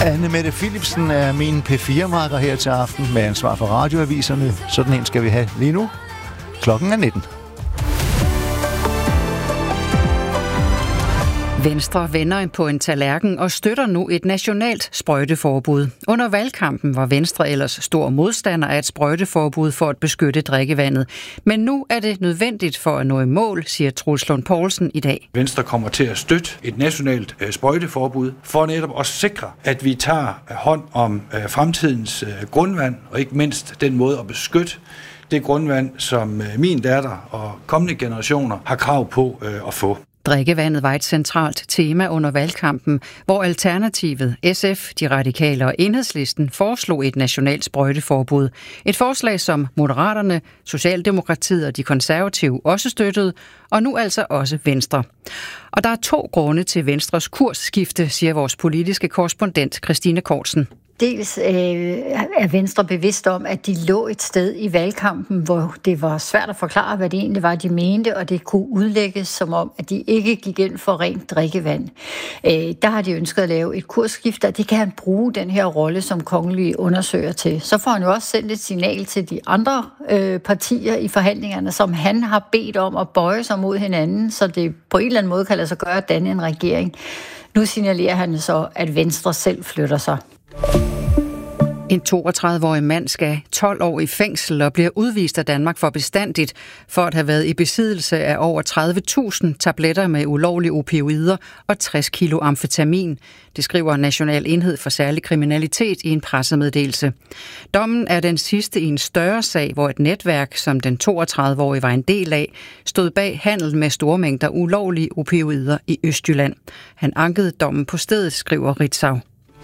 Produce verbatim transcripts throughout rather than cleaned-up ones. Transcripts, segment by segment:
Anne-Mette Philipsen er min P fire-marker her til aften med ansvar for radioaviserne. Sådan en skal vi have lige nu. Klokken er nitten. Venstre vender på en tallerken og støtter nu et nationalt sprøjteforbud. Under valgkampen var Venstre ellers stor modstander af et sprøjteforbud for at beskytte drikkevandet. Men nu er det nødvendigt for at nå i mål, siger Troels Lund Poulsen i dag. Venstre kommer til at støtte et nationalt sprøjteforbud for netop at sikre, at vi tager hånd om fremtidens grundvand og ikke mindst den måde at beskytte det grundvand, som min datter og kommende generationer har krav på at få. Drikkevandet var et centralt tema under valgkampen, hvor Alternativet, S F, De Radikale og Enhedslisten foreslog et nationalt sprøjteforbud. Et forslag, som Moderaterne, Socialdemokratiet og De Konservative også støttede, og nu altså også Venstre. Og der er to grunde til Venstres kursskifte, siger vores politiske korrespondent Christine Kortsen. Dels øh, er Venstre bevidst om, at de lå et sted i valgkampen, hvor det var svært at forklare, hvad det egentlig var, de mente, og det kunne udlægges som om, at de ikke gik ind for rent drikkevand. Øh, der har de ønsket at lave et kursskifte, og det kan han bruge den her rolle som kongelig undersøger til. Så får han jo også sendt et signal til de andre øh, partier i forhandlingerne, som han har bedt om at bøje sig mod hinanden, så det på en eller anden måde kan lade sig gøre at danne en regering. Nu signalerer han så, at Venstre selv flytter sig. En toogtredive-årig mand skal tolv år i fængsel og bliver udvist af Danmark for bestandigt for at have været i besiddelse af over tredive tusind tabletter med ulovlige opioider og tres kilo amfetamin. Det skriver National Enhed for Særlig Kriminalitet i en pressemeddelelse. Dommen er den sidste i en større sag, hvor et netværk, som den toogtredive-årige var en del af, stod bag handel med store mængder ulovlige opioider i Østjylland. Han ankede dommen på stedet, skriver Ritzau.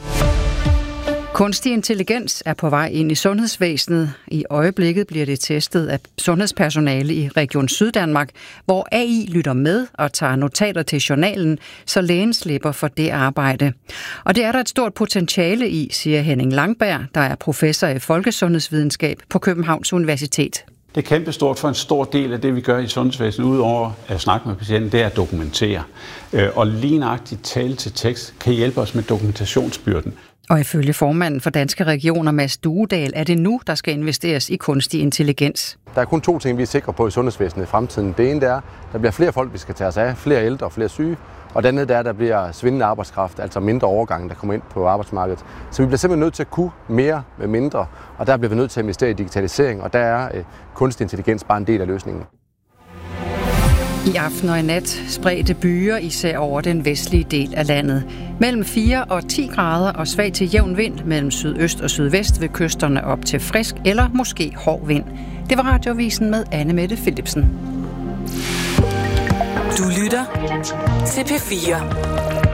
Kunstig intelligens er på vej ind i sundhedsvæsenet. I øjeblikket bliver det testet af sundhedspersonale i Region Syddanmark, hvor A I lytter med og tager notater til journalen, så lægen slipper for det arbejde. Og det er der et stort potentiale i, siger Henning Langberg, der er professor i folkesundhedsvidenskab på Københavns Universitet. Det er kæmpestort for en stor del af det, vi gør i sundhedsvæsenet, udover at snakke med patienten, det er at dokumentere. Og lige nøjagtigt tale til tekst kan hjælpe os med dokumentationsbyrden. Og ifølge formanden for Danske Regioner, Mads Duedal, er det nu, der skal investeres i kunstig intelligens. Der er kun to ting, vi er sikre på i sundhedsvæsenet i fremtiden. Det ene er, at der bliver flere folk, vi skal tage os af, flere ældre og flere syge. Og det andet er, at der bliver svindende arbejdskraft, altså mindre overgang, der kommer ind på arbejdsmarkedet. Så vi bliver simpelthen nødt til at kunne mere med mindre, og der bliver vi nødt til at investere i digitalisering, og der er øh, kunstig intelligens bare en del af løsningen. I aften og i nat spredte byer især over den vestlige del af landet. Mellem fire og ti grader og svag til jævn vind mellem sydøst og sydvest ved kysterne op til frisk eller måske hård vind. Det var Radioavisen med Anne-Mette Philipsen. Du lytter til P fire.